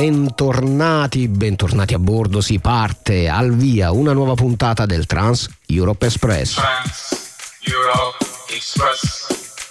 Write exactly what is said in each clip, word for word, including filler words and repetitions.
bentornati, bentornati a bordo, si parte al via una nuova puntata del Trans Europe Express. Trans Europe Express.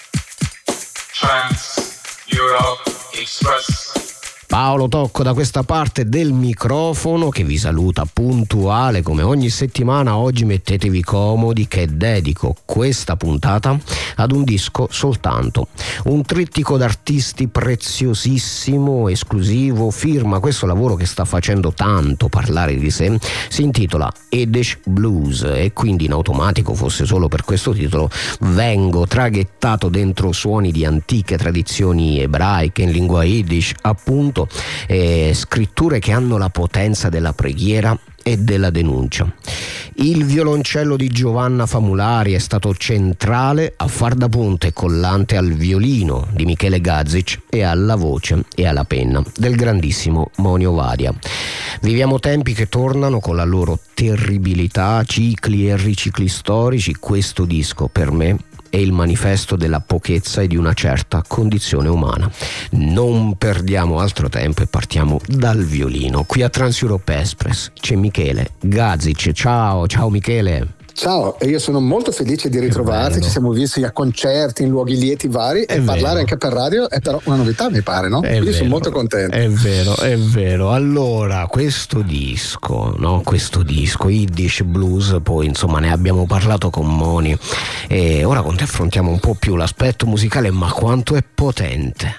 Trans Europe Express. Paolo Tocco da questa parte del microfono che vi saluta puntuale come ogni settimana. Oggi mettetevi comodi che dedico questa puntata ad un disco soltanto, un trittico d'artisti preziosissimo, esclusivo, firma questo lavoro che sta facendo tanto parlare di sé, si intitola Yiddish Blues e quindi in automatico, fosse solo per questo titolo, vengo traghettato dentro suoni di antiche tradizioni ebraiche in lingua Yiddish, appunto. Eh, scritture che hanno la potenza della preghiera e della denuncia. Il violoncello di Giovanna Famulari è stato centrale a far da ponte collante al violino di Michele Gazic e alla voce e alla penna del grandissimo Monio Vadia. Viviamo tempi che tornano con la loro terribilità, cicli e ricicli storici. Questo disco per me è il manifesto della pochezza e di una certa condizione umana. Non perdiamo altro tempo e partiamo dal violino. Qui a Trans Europe Express c'è Michele Gazic. Ciao, ciao Michele. Ciao, e io sono molto felice di ritrovarti, ci siamo visti a concerti in luoghi lieti vari è e vero. Parlare anche per radio è però una novità, mi pare, no? È Quindi vero, sono molto contento. È vero, è vero. Allora, questo disco, no? Questo disco, Yiddish Blues, poi insomma ne abbiamo parlato con Moni e ora con te affrontiamo un po' più l'aspetto musicale, ma quanto è potente.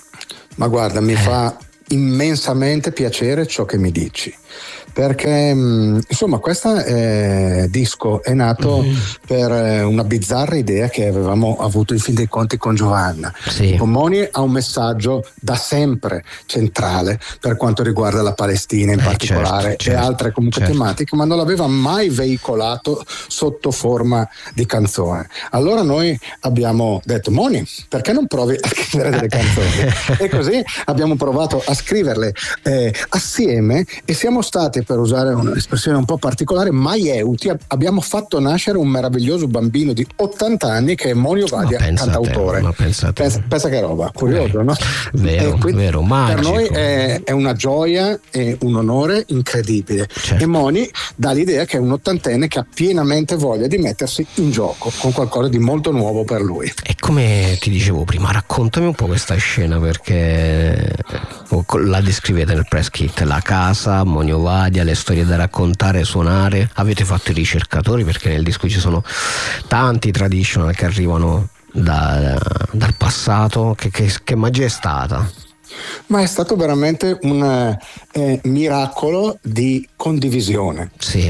Ma guarda, mi eh. fa immensamente piacere ciò che mi dici. Perché insomma questo eh, disco è nato mm-hmm. per eh, una bizzarra idea che avevamo avuto in fin dei conti con Giovanna. Sì. Moni ha un messaggio da sempre centrale per quanto riguarda la Palestina in eh, particolare certo, certo, e altre comunque certo. tematiche, ma non l'aveva mai veicolato sotto forma di canzone. Allora noi abbiamo detto: Moni, perché non provi a scrivere delle canzoni? E così abbiamo provato a scriverle eh, assieme e siamo stati, per usare un'espressione un po' particolare, maieuti. Abbiamo fatto nascere un meraviglioso bambino di ottanta anni che è Monio Vadia, cantautore. Ma pensa, pensa, pensa che roba, curioso, eh, no? Vero, vero, magico. Per noi è, è una gioia e un onore incredibile. Certo. E Moni dà l'idea che è un ottantenne che ha pienamente voglia di mettersi in gioco con qualcosa di molto nuovo per lui. E come ti dicevo prima, raccontami un po' questa scena, perché la descrivete nel press kit, la casa, Monio Vadia, le storie da raccontare, suonare. Avete fatto i ricercatori, perché nel disco ci sono tanti traditional che arrivano da, dal passato. Che, che, che magia è stata? Ma è stato veramente un eh, miracolo di condivisione. Sì.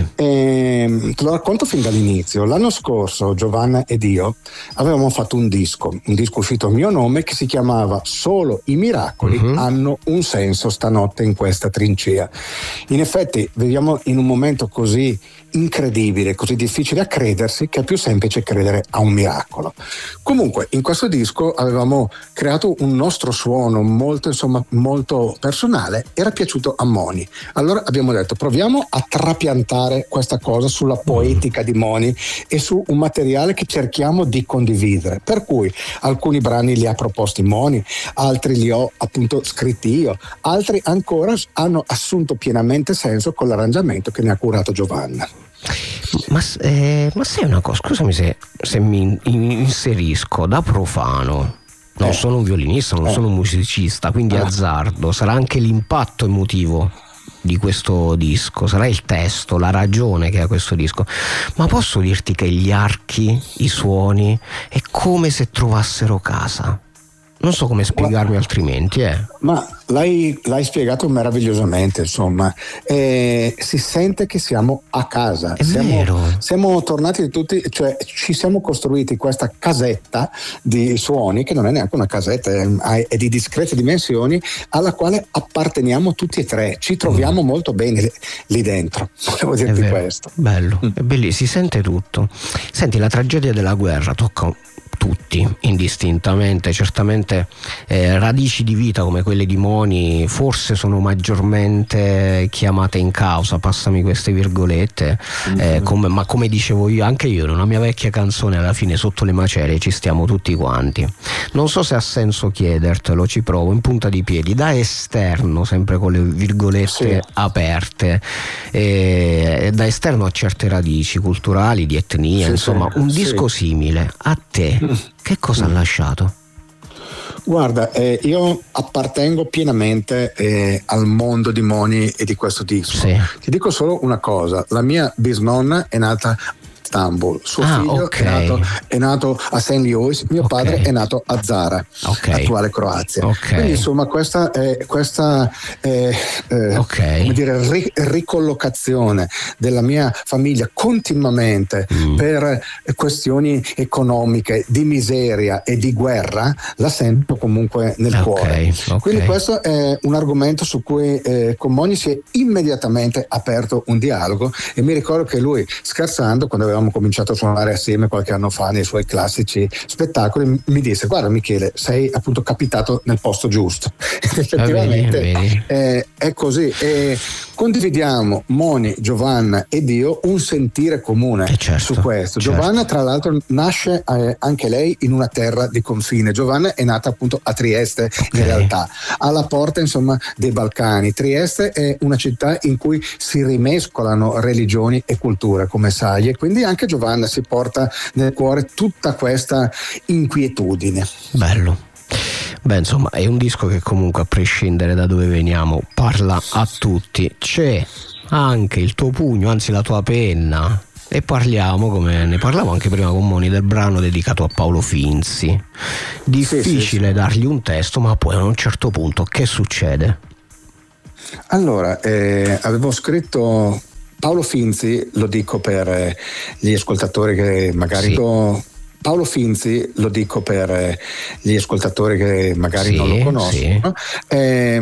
Eh, te lo racconto fin dall'inizio. L'anno scorso Giovanna ed io avevamo fatto un disco, un disco uscito a mio nome che si chiamava Solo i miracoli uh-huh. hanno un senso stanotte in questa trincea. In effetti viviamo in un momento così incredibile, così difficile a credersi, che è più semplice credere a un miracolo. Comunque in questo disco avevamo creato un nostro suono molto insomma molto personale, era piaciuto a Moni. Allora abbiamo detto: proviamo a trapiantare questa cosa sulla poetica di Moni e su un materiale che cerchiamo di condividere. Per cui alcuni brani li ha proposti Moni, altri li ho appunto scritti io, altri ancora hanno assunto pienamente senso con l'arrangiamento che ne ha curato Giovanna. Ma, eh, ma sai una cosa, scusami se, se mi inserisco da profano. Non eh. sono un violinista, non eh. sono un musicista, quindi eh. azzardo. Sarà anche l'impatto emotivo di questo disco, sarà il testo, la ragione che ha questo disco. Ma posso dirti che gli archi, i suoni, è come se trovassero casa. Non so come spiegarmi ma, altrimenti, eh. Ma l'hai, l'hai spiegato meravigliosamente, insomma. Eh, si sente che siamo a casa. È siamo, vero. Siamo tornati tutti, cioè ci siamo costruiti questa casetta di suoni, che non è neanche una casetta, è, è di discrete dimensioni, alla quale apparteniamo tutti e tre. Ci troviamo mm. molto bene lì dentro. Volevo dirti questo. Bello, mm. è bellissimo, si sente tutto. Senti, la tragedia della guerra tocca tutti, indistintamente. Certamente eh, radici di vita come quelle di Moni forse sono maggiormente chiamate in causa, passami queste virgolette, eh, come, ma come dicevo io, anche io in una mia vecchia canzone, alla fine sotto le macerie ci stiamo tutti quanti. Non so se ha senso chiedertelo, ci provo in punta di piedi, da esterno, sempre con le virgolette sì. aperte, eh, da esterno a certe radici culturali, di etnia, sì, insomma sì, un disco sì. simile a te che cosa ha lasciato? Guarda, eh, io appartengo pienamente eh, al mondo di Moni e di questo disco. Sì. Ti dico solo una cosa: la mia bisnonna è nata Istanbul, suo ah, figlio okay. è, nato, è nato a Saint Louis, mio okay. padre è nato a Zara, okay. attuale Croazia. Okay. Quindi insomma questa è questa è, eh, okay. come dire, ri- ricollocazione della mia famiglia continuamente mm. per questioni economiche, di miseria e di guerra, la sento comunque nel okay. cuore. Okay. Quindi questo è un argomento su cui eh, con Moni si è immediatamente aperto un dialogo, e mi ricordo che lui, scherzando, quando avevamo cominciato a suonare assieme qualche anno fa nei suoi classici spettacoli, mi disse: guarda Michele, sei appunto capitato nel posto giusto. Effettivamente ah, vedi, vedi. Eh, è così, e condividiamo, Moni, Giovanna ed io, un sentire comune eh certo, su questo. Certo. Giovanna tra l'altro nasce eh, anche lei in una terra di confine. Giovanna è nata appunto a Trieste, okay. in realtà alla porta insomma dei Balcani. Trieste è una città in cui si rimescolano religioni e culture, come sai, e quindi anche Giovanna si porta nel cuore tutta questa inquietudine. Bello. Beh, insomma, è un disco che comunque, a prescindere da dove veniamo, parla a tutti. C'è anche il tuo pugno, anzi la tua penna, e parliamo, come ne parlavo anche prima con Moni, del brano dedicato a Paolo Finzi. Difficile sì, sì, sì. dargli un testo, ma poi a un certo punto che succede? Allora, eh, avevo scritto Paolo Finzi, lo dico per gli ascoltatori che magari... Sì. Lo, Paolo Finzi, lo dico per gli ascoltatori che magari sì, non lo conoscono, sì. eh,